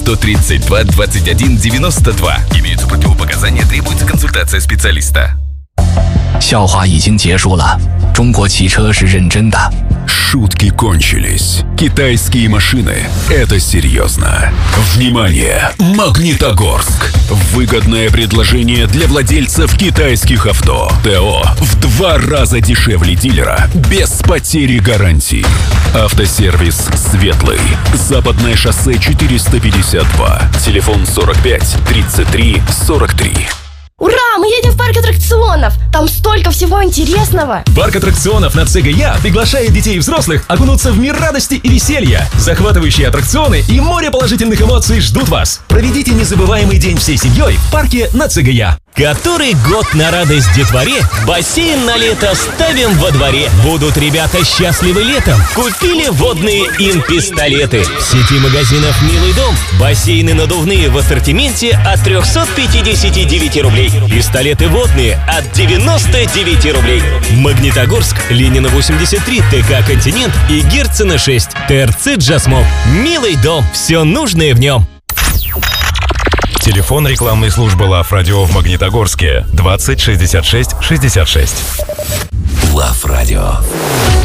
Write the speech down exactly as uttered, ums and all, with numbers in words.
сто тридцать два двадцать один девяносто два. Имеются противопоказания, требуется консультация специалиста. 笑话已经结束了，中国汽车是认真的。 Шутки кончились. Китайские машины – это серьезно. Внимание! Магнитогорск. Выгодное предложение для владельцев китайских авто. ТО в два раза дешевле дилера, без потери гарантии. Автосервис «Светлый». Западное шоссе четыреста пятьдесят два. Телефон сорок пять тридцать три сорок три. Ура! Мы едем в парк аттракционов! Там столько всего интересного! Парк аттракционов на ЦГЯ приглашает детей и взрослых окунуться в мир радости и веселья. Захватывающие аттракционы и море положительных эмоций ждут вас. Проведите незабываемый день всей семьей в парке на ЦГЯ. Который год на радость детворе, бассейн на лето ставим во дворе. Будут ребята счастливы летом. Купили водные ин-пистолеты. В сети магазинов «Милый дом» бассейны надувные в ассортименте от триста пятьдесят девять рублей. Пистолеты водные от девяносто девять рублей. Магнитогорск, Ленина восемьдесят три, ТК «Континент» и Герцена шесть. ТРЦ «Джасмол». «Милый дом». Все нужное в нем. Телефон рекламной службы Лав Радио в Магнитогорске двадцать шестьдесят шесть шестьдесят шесть. Лав Радио.